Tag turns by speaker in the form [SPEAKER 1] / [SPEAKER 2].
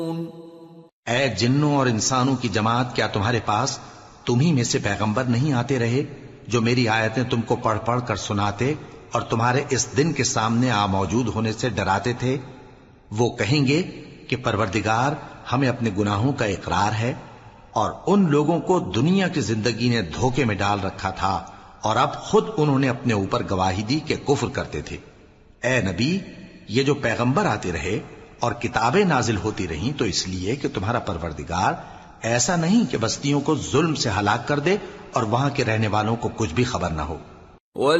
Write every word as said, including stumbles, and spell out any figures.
[SPEAKER 1] ऐ जिन्नों और इंसानों की जमात, क्या तुम्हारे पास तुम्ही में से पैगंबर नहीं आते रहे जो मेरी आयतें तुमको पढ़ पढ़ कर सुनाते और तुम्हारे इस दिन के सामने आ मौजूद होने से डराते थे? वो कहेंगे कि परवरदिगार, हमें अपने गुनाहों का इकरार है और उन लोगों को दुनिया की जिंदगी ने धोखे में डाल रखा था और अब खुद उन्होंने अपने ऊपर गवाही दी कि कुफ्र करते थे। ए नबी, ये जो पैगंबर आते रहे और किताबें नाजिल होती रहीं तो इसलिए कि तुम्हारा परवरदिगार ऐसा नहीं कि बस्तियों को जुल्म से हलाक कर दे और वहां के रहने वालों को कुछ भी खबर ना हो।